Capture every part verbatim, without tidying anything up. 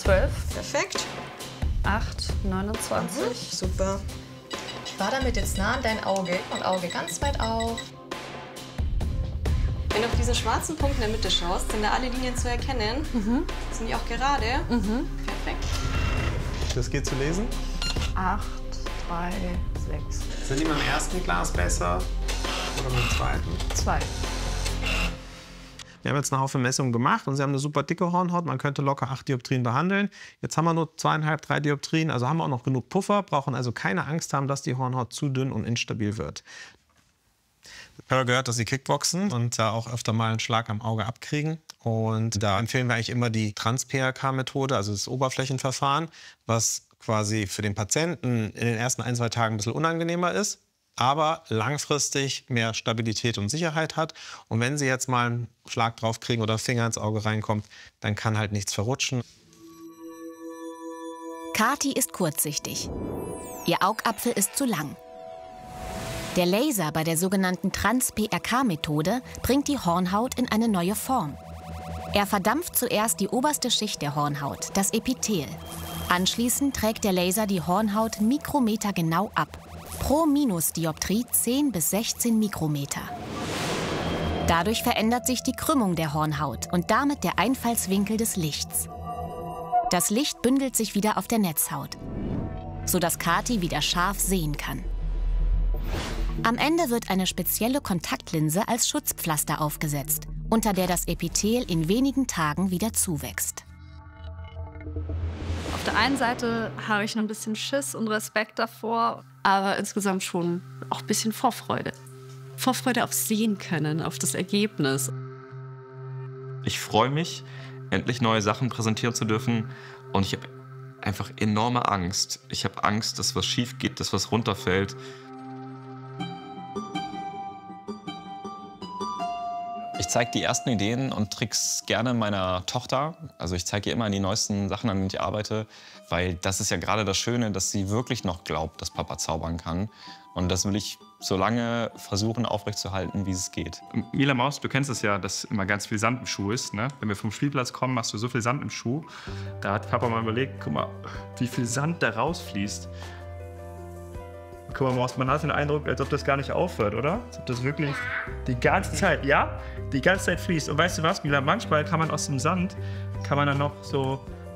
zwölf. Perfekt. acht, neunundzwanzig. Mhm. Super. War damit jetzt nah an dein Auge und Auge ganz weit auf. Wenn du auf diesen schwarzen Punkt in der Mitte schaust, sind da alle Linien zu erkennen. Mhm. Sind die auch gerade? Mhm. Perfekt. Das geht zu lesen? acht, drei, sechs. Sind die beim ersten Glas besser oder beim zweiten? zwei. Wir haben jetzt eine Haufen Messungen gemacht und Sie haben eine super dicke Hornhaut. Man könnte locker acht Dioptrien behandeln. Jetzt haben wir nur zweieinhalb, drei Dioptrien, also haben wir auch noch genug Puffer, brauchen also keine Angst haben, dass die Hornhaut zu dünn und instabil wird. Ich habe gehört, dass Sie Kickboxen und da auch öfter mal einen Schlag am Auge abkriegen. Und da empfehlen wir eigentlich immer die Trans-P R K-Methode, also das Oberflächenverfahren, was quasi für den Patienten in den ersten ein, zwei Tagen ein bisschen unangenehmer ist, aber langfristig mehr Stabilität und Sicherheit hat. Und wenn Sie jetzt mal einen Schlag drauf kriegen oder Finger ins Auge reinkommt, dann kann halt nichts verrutschen. Kathi ist kurzsichtig. Ihr Augapfel ist zu lang. Der Laser bei der sogenannten Trans-P R K-Methode bringt die Hornhaut in eine neue Form. Er verdampft zuerst die oberste Schicht der Hornhaut, das Epithel. Anschließend trägt der Laser die Hornhaut mikrometergenau ab. Pro Minusdioptrie zehn bis sechzehn Mikrometer. Dadurch verändert sich die Krümmung der Hornhaut und damit der Einfallswinkel des Lichts. Das Licht bündelt sich wieder auf der Netzhaut, sodass Kathi wieder scharf sehen kann. Am Ende wird eine spezielle Kontaktlinse als Schutzpflaster aufgesetzt, unter der das Epithel in wenigen Tagen wieder zuwächst. Auf der einen Seite habe ich noch ein bisschen Schiss und Respekt davor, aber insgesamt schon auch ein bisschen Vorfreude. Vorfreude aufs Sehen können, auf das Ergebnis. Ich freue mich, endlich neue Sachen präsentieren zu dürfen. Und ich habe einfach enorme Angst. Ich habe Angst, dass was schief geht, dass was runterfällt. Ich zeige die ersten Ideen und Tricks gerne meiner Tochter. Also ich zeige ihr immer die neuesten Sachen, an denen ich arbeite, weil das ist ja gerade das Schöne, dass sie wirklich noch glaubt, dass Papa zaubern kann. Und das will ich so lange versuchen aufrechtzuerhalten, wie es geht. Mila Maus, du kennst es ja, dass immer ganz viel Sand im Schuh ist. Ne? Wenn wir vom Spielplatz kommen, hast du so viel Sand im Schuh. Da hat Papa mal überlegt, guck mal, wie viel Sand da rausfließt. Guck mal, Maus, man hat den Eindruck, als ob das gar nicht aufhört, oder? Als ob das wirklich die ganze Zeit, ja, die ganze Zeit fließt. Und weißt du was, Mila, manchmal kann man aus dem Sand, kann man dann noch so...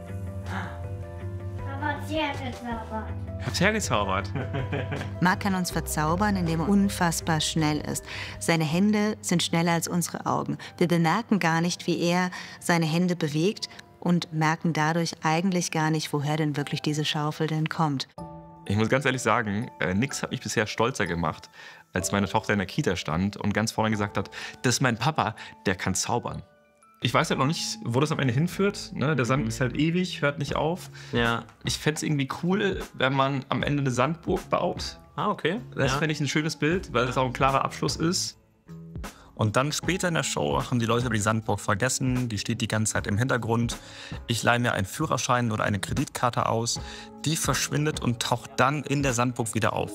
Aber hat's hergezaubert. Hab's hergezaubert. Marc kann uns verzaubern, indem er unfassbar schnell ist. Seine Hände sind schneller als unsere Augen. Wir bemerken gar nicht, wie er seine Hände bewegt und merken dadurch eigentlich gar nicht, woher denn wirklich diese Schaufel denn kommt. Ich muss ganz ehrlich sagen, äh, nichts hat mich bisher stolzer gemacht, als meine Tochter in der Kita stand und ganz vorne gesagt hat, das ist mein Papa, der kann zaubern. Ich weiß halt noch nicht, wo das am Ende hinführt. Ne? Der Sand ist halt ewig, hört nicht auf. Ja. Ich fände es irgendwie cool, wenn man am Ende eine Sandburg baut. Ah, okay. Das ja. fände ich ein schönes Bild, weil das auch ein klarer Abschluss ist. Und dann später in der Show haben die Leute über die Sandburg vergessen. Die steht die ganze Zeit im Hintergrund. Ich leihe mir einen Führerschein oder eine Kreditkarte aus. Die verschwindet und taucht dann in der Sandburg wieder auf.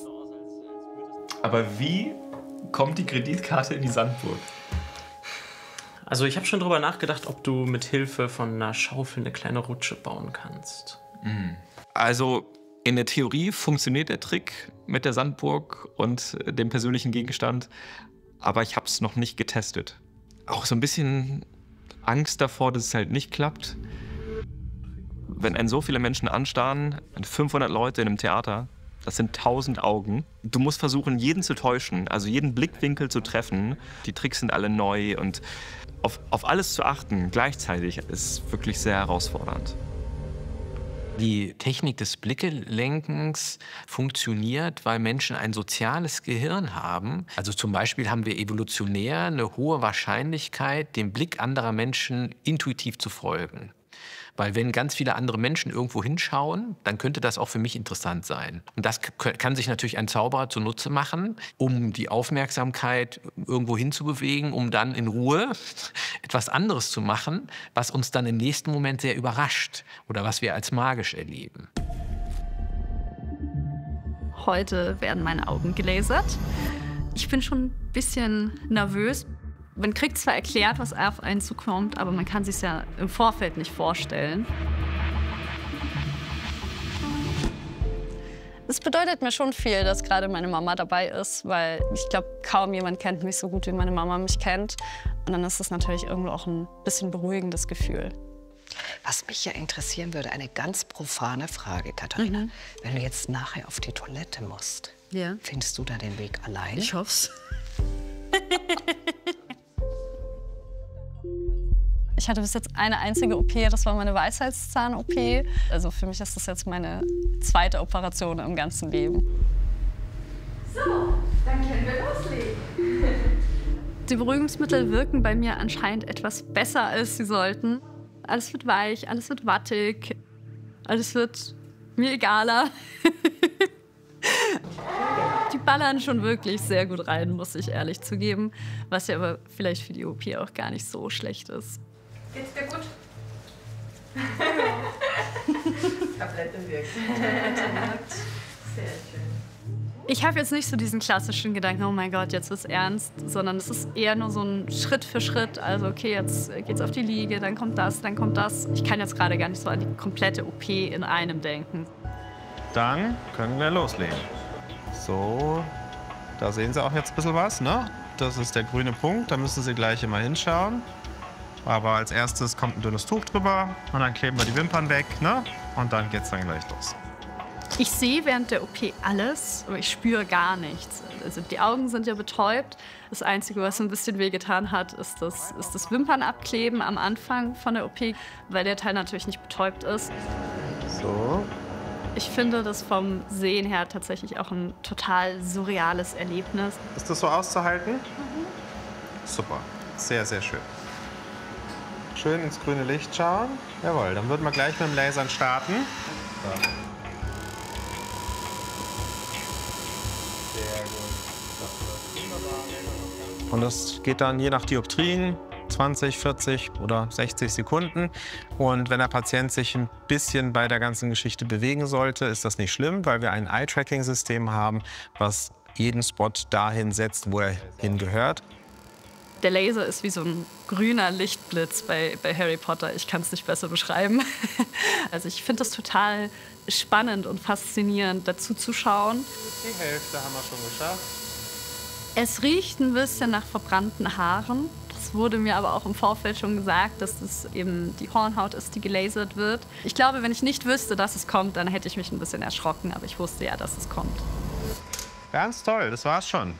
Aber wie kommt die Kreditkarte in die Sandburg? Also ich habe schon drüber nachgedacht, ob du mit Hilfe von einer Schaufel eine kleine Rutsche bauen kannst. Also in der Theorie funktioniert der Trick mit der Sandburg und dem persönlichen Gegenstand. Aber ich habe es noch nicht getestet. Auch so ein bisschen Angst davor, dass es halt nicht klappt. Wenn einen so viele Menschen anstarren, fünfhundert Leute in einem Theater, das sind tausend Augen. Du musst versuchen, jeden zu täuschen, also jeden Blickwinkel zu treffen. Die Tricks sind alle neu und auf, auf alles zu achten gleichzeitig ist wirklich sehr herausfordernd. Die Technik des Blickelenkens funktioniert, weil Menschen ein soziales Gehirn haben. Also zum Beispiel haben wir evolutionär eine hohe Wahrscheinlichkeit, dem Blick anderer Menschen intuitiv zu folgen. Weil wenn ganz viele andere Menschen irgendwo hinschauen, dann könnte das auch für mich interessant sein. Und das kann sich natürlich ein Zauberer zunutze machen, um die Aufmerksamkeit irgendwo hinzubewegen, um dann in Ruhe etwas anderes zu machen, was uns dann im nächsten Moment sehr überrascht oder was wir als magisch erleben. Heute werden meine Augen gelasert. Ich bin schon ein bisschen nervös. Man kriegt zwar erklärt, was auf einen zukommt, aber man kann sich ja im Vorfeld nicht vorstellen. Es bedeutet mir schon viel, dass gerade meine Mama dabei ist, weil ich glaube, kaum jemand kennt mich so gut, wie meine Mama mich kennt. Und dann ist es natürlich irgendwo auch ein bisschen beruhigendes Gefühl. Was mich ja interessieren würde, eine ganz profane Frage, Katharina. Mhm. Wenn du jetzt nachher auf die Toilette musst, ja. findest du da den Weg alleine? Ich hoff's. Ich hatte bis jetzt eine einzige O P, das war meine Weisheitszahn-O P. Also für mich ist das jetzt meine zweite Operation im ganzen Leben. So, dann können wir loslegen. Die Beruhigungsmittel wirken bei mir anscheinend etwas besser, als sie sollten. Alles wird weich, alles wird wattig, alles wird mir egaler. Die ballern schon wirklich sehr gut rein, muss ich ehrlich zugeben. Was ja aber vielleicht für die O P auch gar nicht so schlecht ist. Geht's dir gut? Tablette wirkt. Sehr schön. Ich habe jetzt nicht so diesen klassischen Gedanken, oh mein Gott, jetzt wird's ernst, sondern es ist eher nur so ein Schritt für Schritt. Also okay, jetzt geht's auf die Liege, dann kommt das, dann kommt das. Ich kann jetzt gerade gar nicht so an die komplette O P in einem denken. Dann können wir loslegen. So, da sehen Sie auch jetzt ein bisschen was, ne? Das ist der grüne Punkt, da müssen Sie gleich immer hinschauen. Aber als erstes kommt ein dünnes Tuch drüber und dann kleben wir die Wimpern weg, ne? Und dann geht's dann gleich los. Ich sehe während der O P alles, aber ich spüre gar nichts. Also die Augen sind ja betäubt. Das Einzige, was ein bisschen wehgetan hat, ist das, ist das Wimpernabkleben am Anfang von der O P, weil der Teil natürlich nicht betäubt ist. So. Ich finde das vom Sehen her tatsächlich auch ein total surreales Erlebnis. Ist das so auszuhalten? Mhm. Super, sehr, sehr schön. Schön ins grüne Licht schauen. Jawohl, dann würden wir gleich mit dem Lasern starten. So. Und das geht dann je nach Dioptrien zwanzig, vierzig oder sechzig Sekunden. Und wenn der Patient sich ein bisschen bei der ganzen Geschichte bewegen sollte, ist das nicht schlimm, weil wir ein Eye-Tracking-System haben, was jeden Spot dahin setzt, wo er hingehört. Der Laser ist wie so ein grüner Lichtblitz bei, bei Harry Potter. Ich kann es nicht besser beschreiben. Also ich finde das total spannend und faszinierend, dazu zu schauen. Die Hälfte haben wir schon geschafft. Es riecht ein bisschen nach verbrannten Haaren. Das wurde mir aber auch im Vorfeld schon gesagt, dass das eben die Hornhaut ist, die gelasert wird. Ich glaube, wenn ich nicht wüsste, dass es kommt, dann hätte ich mich ein bisschen erschrocken. Aber ich wusste ja, dass es kommt. Ganz toll, das war's schon.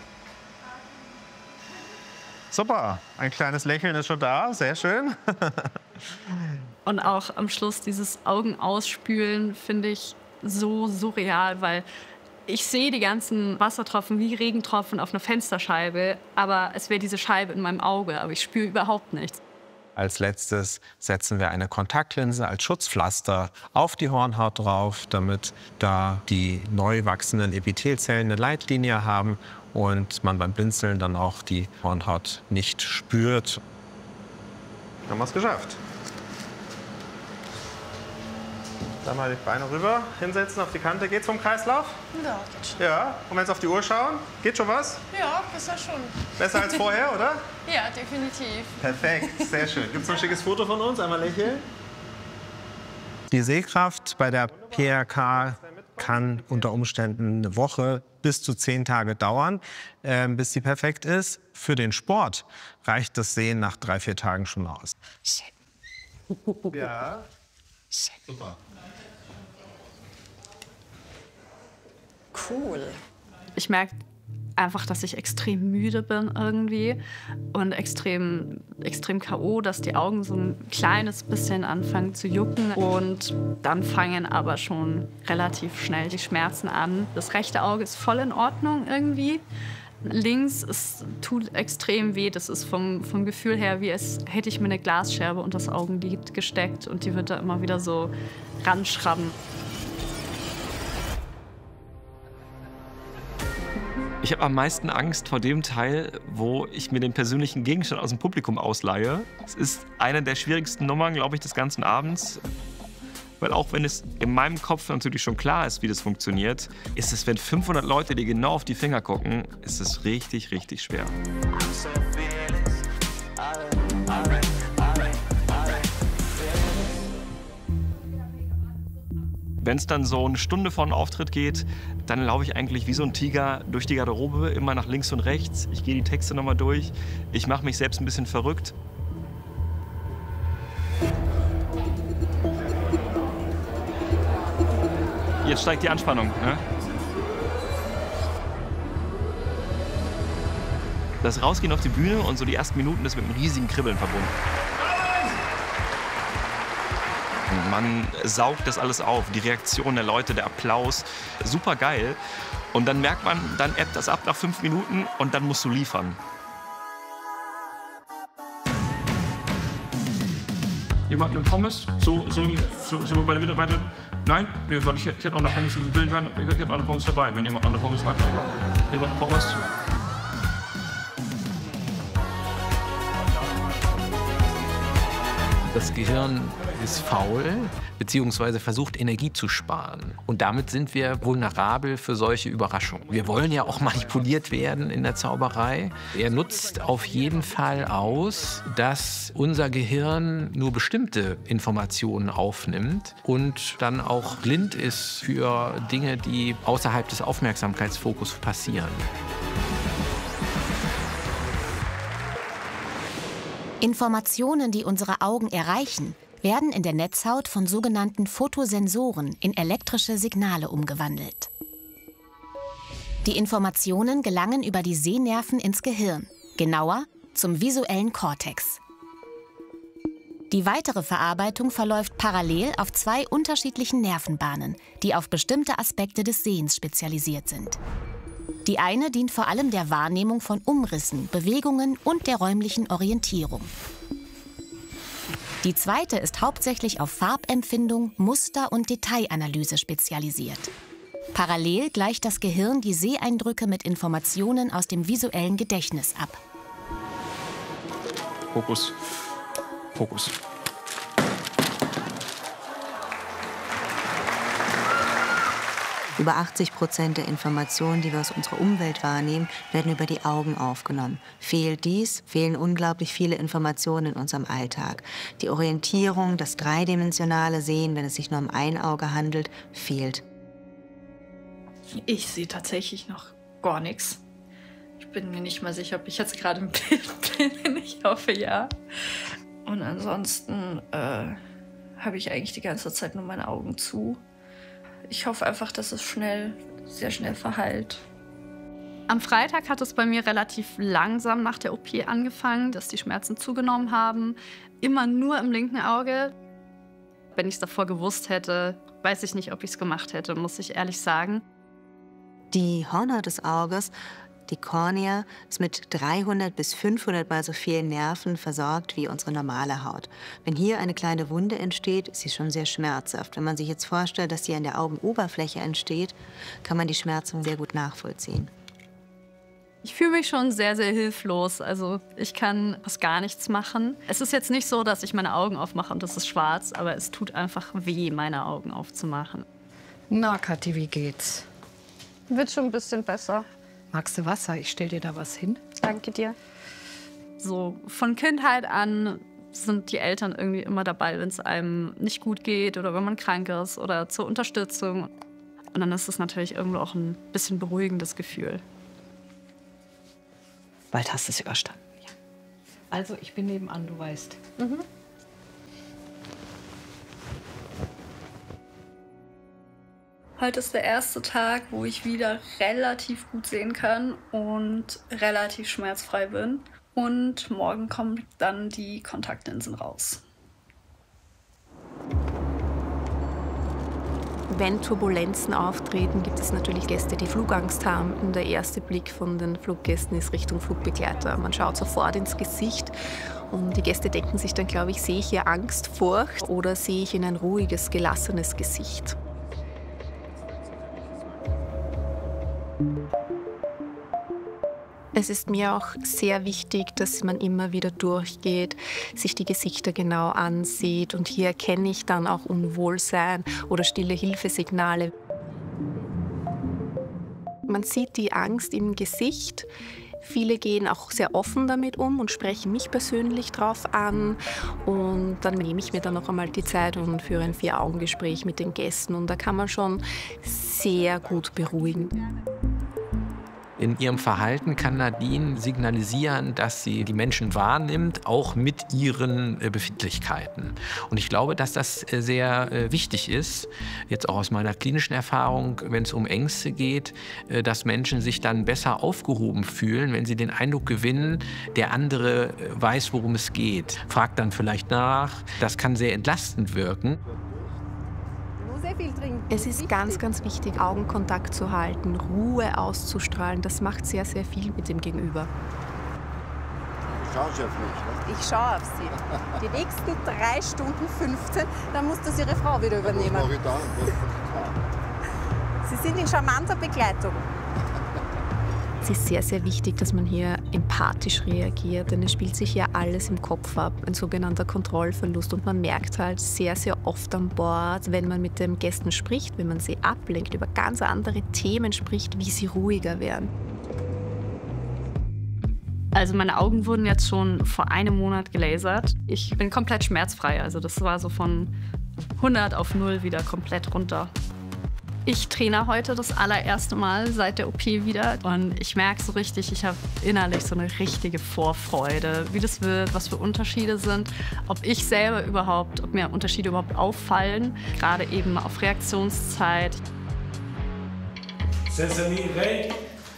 Super, ein kleines Lächeln ist schon da, sehr schön. Und auch am Schluss dieses Augen ausspülen finde ich so surreal, weil ich sehe die ganzen Wassertropfen wie Regentropfen auf einer Fensterscheibe, aber es wäre diese Scheibe in meinem Auge, aber ich spüre überhaupt nichts. Als letztes setzen wir eine Kontaktlinse als Schutzpflaster auf die Hornhaut drauf, damit da die neu wachsenden Epithelzellen eine Leitlinie haben und man beim Blinzeln dann auch die Hornhaut nicht spürt. Haben wir es geschafft. Dann mal die Beine rüber, hinsetzen auf die Kante. Geht's vom Kreislauf? Ja, geht schon. Ja. Und wenn Sie auf die Uhr schauen, geht schon was? Ja, besser schon. Besser als vorher, oder? Ja, definitiv. Perfekt, sehr schön. Gibt es noch ein schickes Foto von uns? Einmal lächeln. Die Sehkraft bei der P R K kann unter Umständen eine Woche bis zu zehn Tage dauern, äh, bis sie perfekt ist. Für den Sport reicht das Sehen nach drei, vier Tagen schon aus. Ja. Super. Cool. Ich merke einfach, dass ich extrem müde bin irgendwie und extrem, extrem K O, dass die Augen so ein kleines bisschen anfangen zu jucken. Und dann fangen aber schon relativ schnell die Schmerzen an. Das rechte Auge ist voll in Ordnung irgendwie. Links, es tut extrem weh. Das ist vom, vom Gefühl her, wie als hätte ich mir eine Glasscherbe unter das Augenlid gesteckt und die wird da immer wieder so ranschrabben. Ich habe am meisten Angst vor dem Teil, wo ich mir den persönlichen Gegenstand aus dem Publikum ausleihe. Es ist eine der schwierigsten Nummern, glaube ich, des ganzen Abends. Weil auch wenn es in meinem Kopf natürlich schon klar ist, wie das funktioniert, ist es, wenn fünfhundert Leute dir genau auf die Finger gucken, ist es richtig, richtig schwer. Wenn es dann so eine Stunde vor den Auftritt geht, dann laufe ich eigentlich wie so ein Tiger durch die Garderobe, immer nach links und rechts. Ich gehe die Texte nochmal durch. Ich mache mich selbst ein bisschen verrückt. Jetzt steigt die Anspannung. Ne? Das Rausgehen auf die Bühne und so die ersten Minuten ist mit einem riesigen Kribbeln verbunden. Man saugt das alles auf, die Reaktion der Leute, der Applaus, super geil. Und dann merkt man, dann ebbt das ab nach fünf Minuten und dann musst du liefern. Jemand eine Pommes? So, so, so sind wir bei der Mitarbeiter? Nein? Nee, weil ich, ich hätte noch eine Pommes im Bild werden. Ich hätte noch eine Pommes dabei, wenn jemand noch eine Pommes hat. Jemand eine Pommes? Das Gehirn ist faul, beziehungsweise versucht, Energie zu sparen. Und damit sind wir vulnerabel für solche Überraschungen. Wir wollen ja auch manipuliert werden in der Zauberei. Er nutzt auf jeden Fall aus, dass unser Gehirn nur bestimmte Informationen aufnimmt und dann auch blind ist für Dinge, die außerhalb des Aufmerksamkeitsfokus passieren. Informationen, die unsere Augen erreichen, werden in der Netzhaut von sogenannten Photosensoren in elektrische Signale umgewandelt. Die Informationen gelangen über die Sehnerven ins Gehirn, genauer zum visuellen Kortex. Die weitere Verarbeitung verläuft parallel auf zwei unterschiedlichen Nervenbahnen, die auf bestimmte Aspekte des Sehens spezialisiert sind. Die eine dient vor allem der Wahrnehmung von Umrissen, Bewegungen und der räumlichen Orientierung. Die zweite ist hauptsächlich auf Farbempfindung, Muster und Detailanalyse spezialisiert. Parallel gleicht das Gehirn die Seheindrücke mit Informationen aus dem visuellen Gedächtnis ab. Fokus. Fokus. Über achtzig Prozent der Informationen, die wir aus unserer Umwelt wahrnehmen, werden über die Augen aufgenommen. Fehlt dies, fehlen unglaublich viele Informationen in unserem Alltag. Die Orientierung, das dreidimensionale Sehen, wenn es sich nur um ein Auge handelt, fehlt. Ich sehe tatsächlich noch gar nichts. Ich bin mir nicht mal sicher, ob ich jetzt gerade im Bild bin. Ich hoffe, ja. Und ansonsten äh, habe ich eigentlich die ganze Zeit nur meine Augen zu. Ich hoffe einfach, dass es schnell, sehr schnell verheilt. Am Freitag hat es bei mir relativ langsam nach der O P angefangen, dass die Schmerzen zugenommen haben. Immer nur im linken Auge. Wenn ich es davor gewusst hätte, weiß ich nicht, ob ich es gemacht hätte, muss ich ehrlich sagen. Die Hornhaut des Auges, die Kornea, ist mit dreihundert bis fünfhundert Mal so vielen Nerven versorgt wie unsere normale Haut. Wenn hier eine kleine Wunde entsteht, ist sie schon sehr schmerzhaft. Wenn man sich jetzt vorstellt, dass sie an der Augenoberfläche entsteht, kann man die Schmerzen sehr gut nachvollziehen. Ich fühle mich schon sehr, sehr hilflos. Also ich kann fast gar nichts machen. Es ist jetzt nicht so, dass ich meine Augen aufmache und das ist schwarz, aber es tut einfach weh, meine Augen aufzumachen. Na, Kathi, wie geht's? Wird schon ein bisschen besser. Magst du Wasser? Ich stell dir da was hin. Danke dir. So von Kindheit an sind die Eltern irgendwie immer dabei, wenn es einem nicht gut geht oder wenn man krank ist oder zur Unterstützung. Und dann ist es natürlich irgendwo auch ein bisschen beruhigendes Gefühl. Bald hast du es überstanden. Ja. Also, ich bin nebenan, du weißt. Mhm. Heute ist der erste Tag, wo ich wieder relativ gut sehen kann und relativ schmerzfrei bin. Und morgen kommen dann die Kontaktlinsen raus. Wenn Turbulenzen auftreten, gibt es natürlich Gäste, die Flugangst haben. Und der erste Blick von den Fluggästen ist Richtung Flugbegleiter. Man schaut sofort ins Gesicht und die Gäste denken sich dann, glaube ich, sehe ich hier Angst, Furcht oder sehe ich in ein ruhiges, gelassenes Gesicht. Es ist mir auch sehr wichtig, dass man immer wieder durchgeht, sich die Gesichter genau ansieht. Und hier erkenne ich dann auch Unwohlsein oder stille Hilfesignale. Man sieht die Angst im Gesicht. Viele gehen auch sehr offen damit um und sprechen mich persönlich drauf an. Und dann nehme ich mir dann noch einmal die Zeit und führe ein Vier-Augen-Gespräch mit den Gästen. Und da kann man schon sehr gut beruhigen. In ihrem Verhalten kann Nadine signalisieren, dass sie die Menschen wahrnimmt, auch mit ihren äh, Befindlichkeiten. Und ich glaube, dass das äh, sehr äh, wichtig ist, jetzt auch aus meiner klinischen Erfahrung, wenn es um Ängste geht, äh, dass Menschen sich dann besser aufgehoben fühlen, wenn sie den Eindruck gewinnen, der andere äh, weiß, worum es geht. Fragt dann vielleicht nach. Das kann sehr entlastend wirken. Es ist ganz, ganz wichtig, Augenkontakt zu halten, Ruhe auszustrahlen. Das macht sehr, sehr viel mit dem Gegenüber. Du schaust auf mich, ne? Ich schaue auf Sie. Die nächsten drei Stunden fünfzehn, dann muss das Ihre Frau wieder übernehmen. Was mache ich dann? Sie sind in charmanter Begleitung. Es ist sehr, sehr wichtig, dass man hier empathisch reagiert, denn es spielt sich ja alles im Kopf ab, ein sogenannter Kontrollverlust. Und man merkt halt sehr, sehr oft an Bord, wenn man mit den Gästen spricht, wenn man sie ablenkt, über ganz andere Themen spricht, wie sie ruhiger werden. Also meine Augen wurden jetzt schon vor einem Monat gelasert. Ich bin komplett schmerzfrei, also das war so von hundert auf null wieder komplett runter. Ich trainiere heute das allererste Mal seit der O P wieder und ich merke so richtig, ich habe innerlich so eine richtige Vorfreude, wie das wird, was für Unterschiede sind, ob ich selber überhaupt, ob mir Unterschiede überhaupt auffallen, gerade eben auf Reaktionszeit. Sesame ready?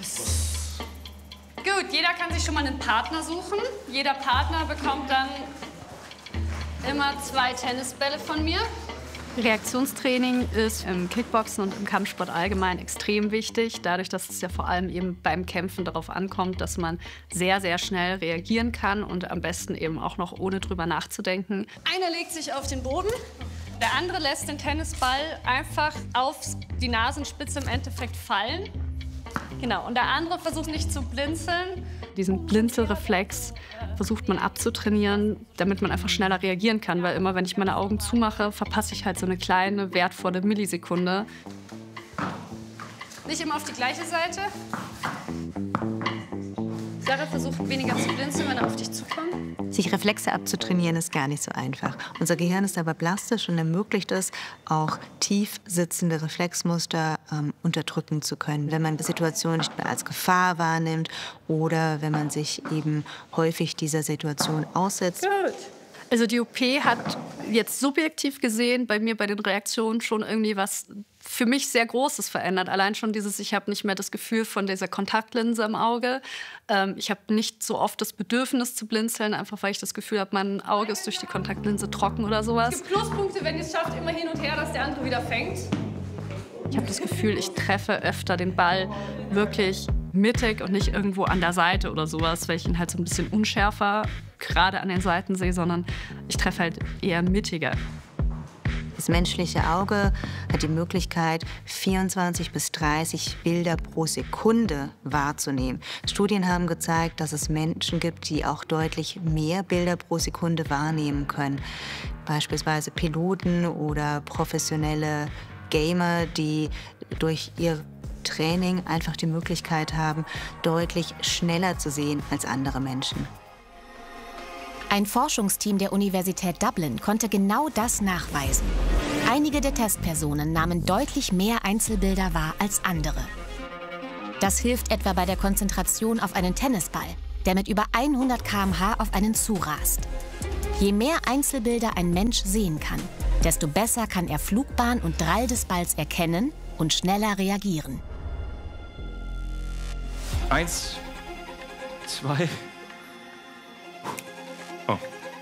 Gut, jeder kann sich schon mal einen Partner suchen. Jeder Partner bekommt dann immer zwei Tennisbälle von mir. Reaktionstraining ist im Kickboxen und im Kampfsport allgemein extrem wichtig, dadurch, dass es ja vor allem eben beim Kämpfen darauf ankommt, dass man sehr, sehr schnell reagieren kann und am besten eben auch noch ohne drüber nachzudenken. Einer legt sich auf den Boden, der andere lässt den Tennisball einfach auf die Nasenspitze im Endeffekt fallen. Genau, und der andere versucht nicht zu blinzeln. Diesen Blinzelreflex versucht man abzutrainieren, damit man einfach schneller reagieren kann. Weil immer, wenn ich meine Augen zumache, verpasse ich halt so eine kleine, wertvolle Millisekunde. Nicht immer auf die gleiche Seite. Sarah versucht weniger zu blinzeln, wenn er auf dich zukommt. Sich Reflexe abzutrainieren ist gar nicht so einfach. Unser Gehirn ist aber plastisch und ermöglicht es, auch tief sitzende Reflexmuster ähm, unterdrücken zu können, wenn man Situationen nicht mehr als Gefahr wahrnimmt oder wenn man sich eben häufig dieser Situation aussetzt. Gut. Also die O P hat jetzt subjektiv gesehen bei mir bei den Reaktionen schon irgendwie was für mich sehr Großes verändert. Allein schon dieses, ich habe nicht mehr das Gefühl von dieser Kontaktlinse im Auge. Ähm, ich habe nicht so oft das Bedürfnis zu blinzeln, einfach weil ich das Gefühl habe, mein Auge ist durch die Kontaktlinse trocken oder sowas. Es gibt Pluspunkte, wenn ihr es schafft, immer hin und her, dass der andere wieder fängt. Ich habe das Gefühl, ich treffe öfter den Ball wirklich mittig und nicht irgendwo an der Seite oder sowas, weil ich ihn halt so ein bisschen unschärfer gerade an den Seiten sehe, sondern ich treffe halt eher mittiger. Das menschliche Auge hat die Möglichkeit, vierundzwanzig bis dreißig Bilder pro Sekunde wahrzunehmen. Studien haben gezeigt, dass es Menschen gibt, die auch deutlich mehr Bilder pro Sekunde wahrnehmen können. Beispielsweise Piloten oder professionelle Gamer, die durch ihr Training einfach die Möglichkeit haben, deutlich schneller zu sehen als andere Menschen. Ein Forschungsteam der Universität Dublin konnte genau das nachweisen. Einige der Testpersonen nahmen deutlich mehr Einzelbilder wahr als andere. Das hilft etwa bei der Konzentration auf einen Tennisball, der mit über hundert Kilometer pro Stunde auf einen zurast. Je mehr Einzelbilder ein Mensch sehen kann, desto besser kann er Flugbahn und Drall des Balls erkennen und schneller reagieren. Eins, zwei. Oh.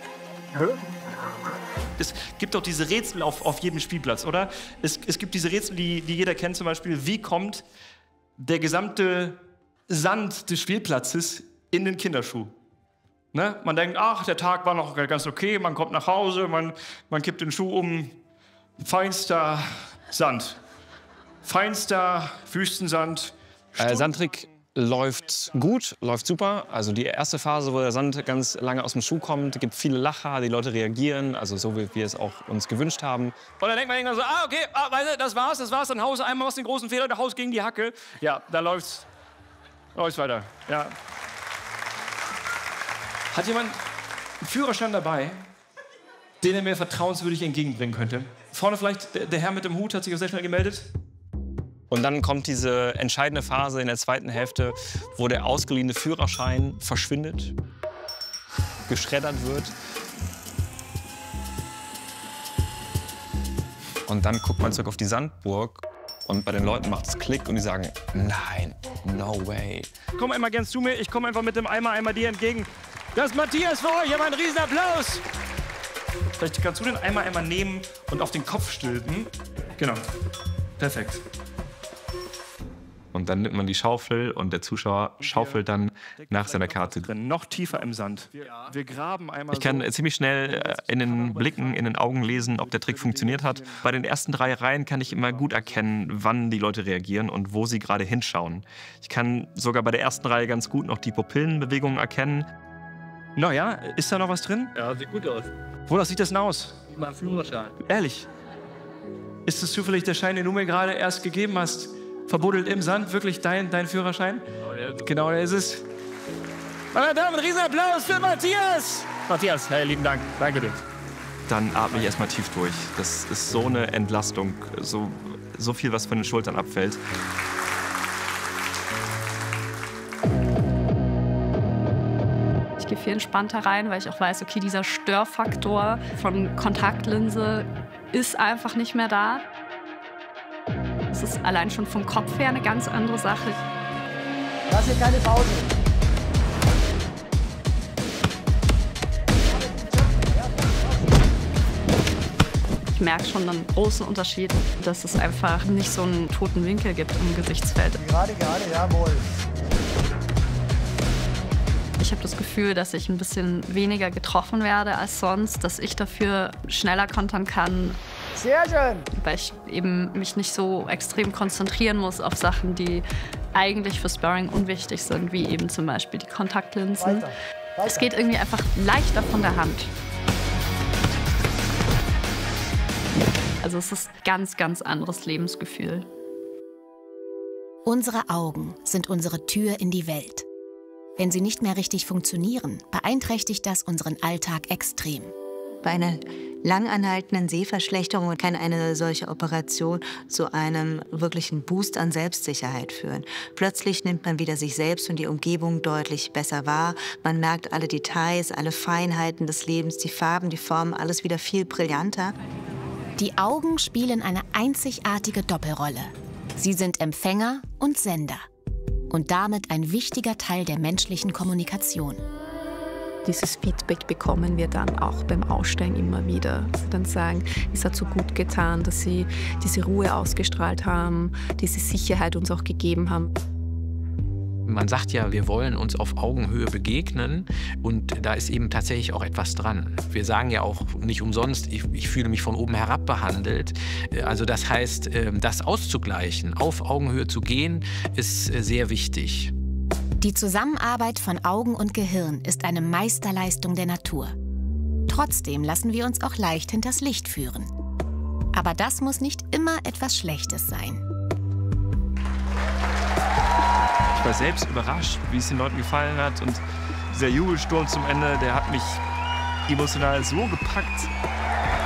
Es gibt doch diese Rätsel auf, auf jedem Spielplatz, oder? Es, es gibt diese Rätsel, die, die jeder kennt, zum Beispiel, wie kommt der gesamte Sand des Spielplatzes in den Kinderschuh? Ne? Man denkt, ach, der Tag war noch ganz okay, man kommt nach Hause, man, man kippt den Schuh um, feinster Sand, feinster Wüstensand. Äh, Sandtrick läuft gut, läuft super. Also die erste Phase, wo der Sand ganz lange aus dem Schuh kommt, gibt viele Lacher, die Leute reagieren, also so wie wir es auch uns gewünscht haben. Und dann denkt man irgendwann so, ah, okay, ah, weißt du, das war's, das war's, dann haust du einmal was den großen Fehler, der Haus gegen die Hacke. Ja, dann läuft's, läuft's weiter, ja. Hat jemand einen Führerschein dabei, den er mir vertrauenswürdig entgegenbringen könnte? Vorne vielleicht der, der Herr mit dem Hut hat sich auch sehr schnell gemeldet. Und dann kommt diese entscheidende Phase in der zweiten Hälfte, wo der ausgeliehene Führerschein verschwindet, geschreddert wird. Und dann guckt man zurück auf die Sandburg und bei den Leuten macht es Klick und die sagen, nein, no way. Komm einmal gern zu mir, ich komme einfach mit dem Eimer einmal dir entgegen. Das ist Matthias für euch, aber einen riesen Applaus. Vielleicht kannst du den Eimer einmal nehmen und auf den Kopf stülpen. Genau, perfekt. Und dann nimmt man die Schaufel und der Zuschauer schaufelt dann nach seiner Karte. Noch tiefer im Sand. Wir, wir graben einmal Ich kann ziemlich schnell in den Blicken, in den Augen lesen, ob der Trick funktioniert hat. Bei den ersten drei Reihen kann ich immer gut erkennen, wann die Leute reagieren und wo sie gerade hinschauen. Ich kann sogar bei der ersten Reihe ganz gut noch die Pupillenbewegungen erkennen. Na ja, ist da noch was drin? Ja, sieht gut aus. Wonach sieht das denn aus? Wie mein Führerschein. Ehrlich? Ist es zufällig der Schein, den du mir gerade erst gegeben hast? Verbuddelt im Sand, wirklich dein, dein Führerschein? Genau, der ist es. Meine Damen, ein Riesenapplaus für Matthias! Matthias, hey, lieben Dank. Danke dir. Dann atme ich erstmal tief durch. Das ist so eine Entlastung, so, so viel, was von den Schultern abfällt. Ich gehe viel entspannter rein, weil ich auch weiß, okay, dieser Störfaktor von Kontaktlinse ist einfach nicht mehr da. Es ist allein schon vom Kopf her eine ganz andere Sache. Lass hier keine Pause. Ich merke schon einen großen Unterschied, dass es einfach nicht so einen toten Winkel gibt im Gesichtsfeld. Gerade, gerade, jawohl. Ich habe das Gefühl, dass ich ein bisschen weniger getroffen werde als sonst, dass ich dafür schneller kontern kann. Sehr schön. Weil ich eben mich nicht so extrem konzentrieren muss auf Sachen, die eigentlich für Sparring unwichtig sind, wie eben zum Beispiel die Kontaktlinsen. Weiter. Weiter. Es geht irgendwie einfach leichter von der Hand. Also es ist ein ganz, ganz anderes Lebensgefühl. Unsere Augen sind unsere Tür in die Welt. Wenn sie nicht mehr richtig funktionieren, beeinträchtigt das unseren Alltag extrem. Bei einer langanhaltenden Sehverschlechterung kann eine solche Operation zu einem wirklichen Boost an Selbstsicherheit führen. Plötzlich nimmt man wieder sich selbst und die Umgebung deutlich besser wahr. Man merkt alle Details, alle Feinheiten des Lebens, die Farben, die Formen, alles wieder viel brillanter. Die Augen spielen eine einzigartige Doppelrolle. Sie sind Empfänger und Sender. Und damit ein wichtiger Teil der menschlichen Kommunikation. Dieses Feedback bekommen wir dann auch beim Aussteigen immer wieder. Sie dann sagen, es hat so gut getan, dass sie diese Ruhe ausgestrahlt haben, diese Sicherheit uns auch gegeben haben. Man sagt ja, wir wollen uns auf Augenhöhe begegnen und da ist eben tatsächlich auch etwas dran. Wir sagen ja auch nicht umsonst, ich, ich fühle mich von oben herab behandelt. Also das heißt, das auszugleichen, auf Augenhöhe zu gehen, ist sehr wichtig. Die Zusammenarbeit von Augen und Gehirn ist eine Meisterleistung der Natur. Trotzdem lassen wir uns auch leicht hinters Licht führen. Aber das muss nicht immer etwas Schlechtes sein. Ich war selbst überrascht, wie es den Leuten gefallen hat. Und dieser Jubelsturm zum Ende, der hat mich emotional so gepackt.